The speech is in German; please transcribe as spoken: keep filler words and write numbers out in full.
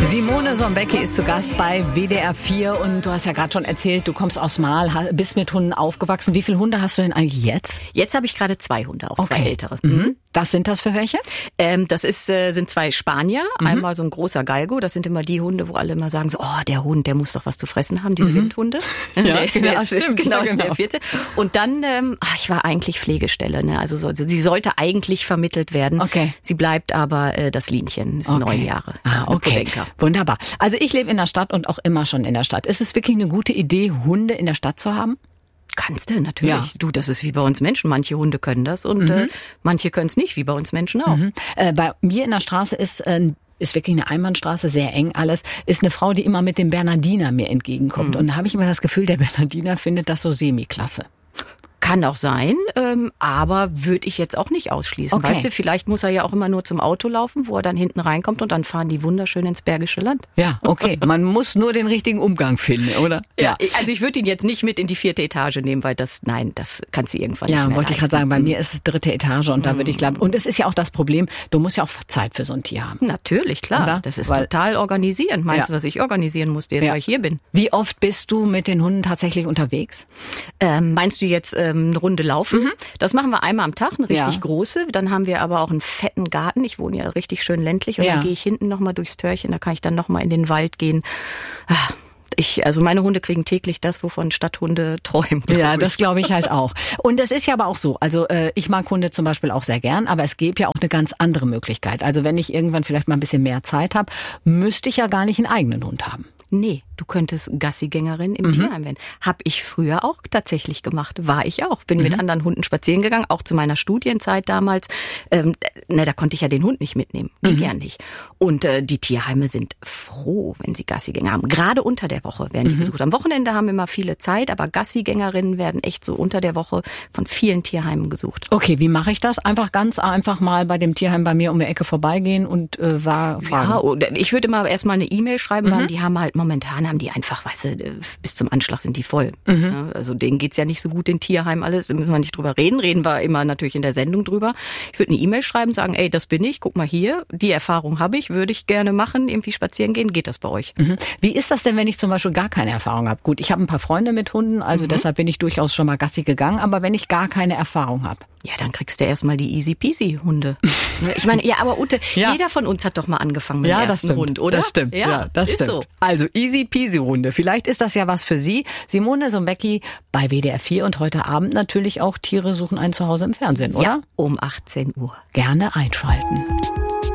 Simone Sombecki ist zu Gast bei W D R vier und du hast ja gerade schon erzählt, du kommst aus Mahl, bist mit Hunden aufgewachsen. Wie viele Hunde hast du denn eigentlich jetzt? Jetzt habe ich gerade zwei Hunde, auch okay. zwei ältere. Mhm. Was sind das für welche? Ähm, das ist, äh, sind zwei Spanier, mhm. einmal so ein großer Galgo, das sind immer die Hunde, wo alle immer sagen so, oh, der Hund, der muss doch was zu fressen haben, diese mhm. Windhunde. Ja, der, der ja ist, stimmt. Genau, genau. ist der vierte. Und dann, ähm, ach, ich war eigentlich Pflegestelle, ne? Also so, sie sollte eigentlich vermittelt werden. Okay. Sie bleibt aber äh, das Linchen, ist okay. neun Jahre. Ah, okay. Wunderbar. Also ich lebe in der Stadt und auch immer schon in der Stadt. Ist es wirklich eine gute Idee, Hunde in der Stadt zu haben? Kannst du, natürlich. Ja. Du, das ist wie bei uns Menschen. Manche Hunde können das und mhm. äh, manche können es nicht, wie bei uns Menschen auch. Mhm. Äh, bei mir in der Straße ist äh, ist wirklich eine Einbahnstraße, sehr eng alles, ist eine Frau, die immer mit dem Bernardiner mir entgegenkommt. Mhm. Und da habe ich immer das Gefühl, der Bernardiner findet das so semi-klasse. Kann auch sein, ähm, aber würde ich jetzt auch nicht ausschließen. Okay. Weißt du, vielleicht muss er ja auch immer nur zum Auto laufen, wo er dann hinten reinkommt und dann fahren die wunderschön ins Bergische Land. Ja, okay. Man muss nur den richtigen Umgang finden, oder? Ja, ja. Also ich würde ihn jetzt nicht mit in die vierte Etage nehmen, weil das, nein, das kannst du irgendwann ja, nicht mehr wollte ich gerade sagen, bei mhm. mir ist es dritte Etage und da würde ich glauben, und es ist ja auch das Problem, du musst ja auch Zeit für so ein Tier haben. Natürlich, klar. Oder? Das ist weil, total organisierend. Meinst ja. du, was ich organisieren musste, jetzt, ja. weil ich hier bin? Wie oft bist du mit den Hunden tatsächlich unterwegs? Ähm, meinst du jetzt ähm, eine Runde laufen? Mhm. Das machen wir einmal am Tag, eine richtig ja. große. Dann haben wir aber auch einen fetten Garten. Ich wohne ja richtig schön ländlich und ja. dann gehe ich hinten nochmal durchs Törchen. Da kann ich dann nochmal in den Wald gehen. Ich, also meine Hunde kriegen täglich das, wovon Stadthunde träumen. Ja, das glaube ich halt auch. Und das ist ja aber auch so. Also äh, ich mag Hunde zum Beispiel auch sehr gern, aber es gäbe ja auch eine ganz andere Möglichkeit. Also wenn ich irgendwann vielleicht mal ein bisschen mehr Zeit habe, müsste ich ja gar nicht einen eigenen Hund haben. Nee, du könntest Gassigängerin im mhm. Tierheim werden. Hab ich früher auch tatsächlich gemacht. War ich auch. Bin mhm. mit anderen Hunden spazieren gegangen, auch zu meiner Studienzeit damals. Ähm, na, da konnte ich ja den Hund nicht mitnehmen. Mhm. Ja nicht. Und äh, die Tierheime sind froh, wenn sie Gassigänger haben. Gerade unter der Woche werden die mhm. besucht. Am Wochenende haben immer viele Zeit, aber Gassigängerinnen werden echt so unter der Woche von vielen Tierheimen gesucht. Okay, wie mache ich das? Einfach ganz einfach mal bei dem Tierheim bei mir um die Ecke vorbeigehen und äh, war fragen. Ja, oder ich würde immer erstmal eine E-Mail schreiben, mhm. weil die haben halt momentan haben die einfach, weißt du, bis zum Anschlag sind die voll. Mhm. Also denen geht's ja nicht so gut, den Tierheim alles, da müssen wir nicht drüber reden. Reden wir immer natürlich in der Sendung drüber. Ich würde eine E-Mail schreiben, sagen, ey, das bin ich, guck mal hier, die Erfahrung habe ich, würde ich gerne machen, irgendwie spazieren gehen, geht das bei euch? Mhm. Wie ist das denn, wenn ich zum Beispiel gar keine Erfahrung habe? Gut, ich habe ein paar Freunde mit Hunden, also mhm. deshalb bin ich durchaus schon mal Gassi gegangen, aber wenn ich gar keine Erfahrung habe? Ja, dann kriegst du erstmal die Easy-Peasy-Hunde. Ich meine, ja, aber Ute, ja. jeder von uns hat doch mal angefangen mit ja, dem ersten das Hund, oder? Das stimmt, ja, ja das stimmt. So. Also Easy-Peasy-Hunde. Vielleicht ist das ja was für Sie. Simone Sombecki bei W D R vier und heute Abend natürlich auch Tiere suchen ein Zuhause im Fernsehen, oder? Ja, um achtzehn Uhr. Gerne einschalten.